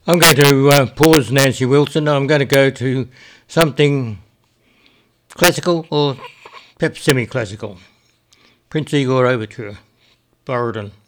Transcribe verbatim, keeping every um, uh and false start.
I'm going to uh, pause Nancy Wilson. I'm going to go to something classical or perhaps semi-classical. Prince Igor Overture, Borodin.